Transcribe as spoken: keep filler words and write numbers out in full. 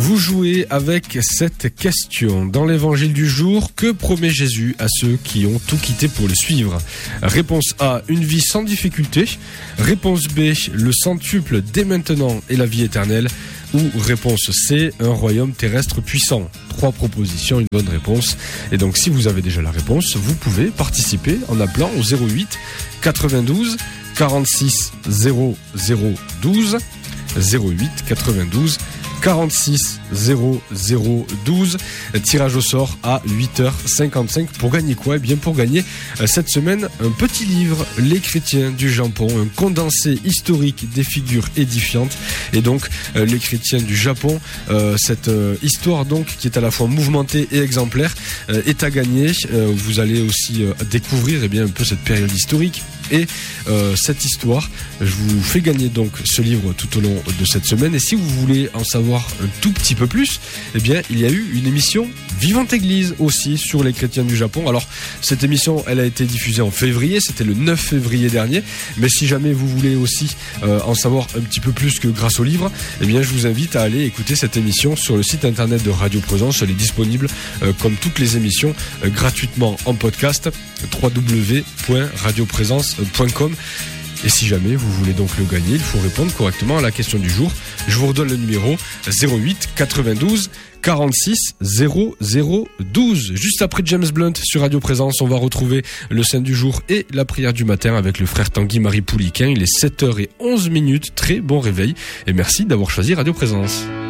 Vous jouez avec cette question. Dans l'évangile du jour, que promet Jésus à ceux qui ont tout quitté pour le suivre? Réponse A, une vie sans difficulté. Réponse B, le centuple dès maintenant et la vie éternelle. Ou réponse C, un royaume terrestre puissant. Trois propositions, une bonne réponse. Et donc si vous avez déjà la réponse, vous pouvez participer en appelant au zéro huit quatre-vingt-douze quarante-six zéro zéro douze. zéro huit quatre-vingt-douze quarante-six zéro zéro douze. Tirage au sort à huit heures cinquante-cinq. Pour gagner quoi? Eh bien pour gagner euh, cette semaine un petit livre, Les chrétiens du Japon, un condensé historique des figures édifiantes. Et donc euh, les chrétiens du Japon, euh, cette euh, histoire donc qui est à la fois mouvementée et exemplaire, euh, est à gagner. Euh, vous allez aussi euh, découvrir eh bien un peu cette période historique et euh, cette histoire. Je vous fais gagner donc ce livre tout au long de cette semaine. Et si vous voulez en savoir un tout petit peu plus, eh bien il y a eu une émission Vivante Église aussi sur les chrétiens du Japon. Alors cette émission, elle a été diffusée en février, c'était le neuf février dernier. Mais si jamais vous voulez aussi euh, en savoir un petit peu plus que grâce au livre, eh bien je vous invite à aller écouter cette émission sur le site internet de Radio Présence. Elle est disponible euh, comme toutes les émissions euh, gratuitement en podcast, w w w point radio présence point com. Et si jamais vous voulez donc le gagner, il faut répondre correctement à la question du jour. Je vous redonne le numéro zéro huit quatre-vingt-douze quarante-six zéro zéro douze. Juste après James Blunt sur Radio Présence, on va retrouver le saint du jour et la prière du matin avec le frère Tanguy-Marie Pouliquin. Il est sept heures onze minutes. Très bon réveil et merci d'avoir choisi Radio Présence.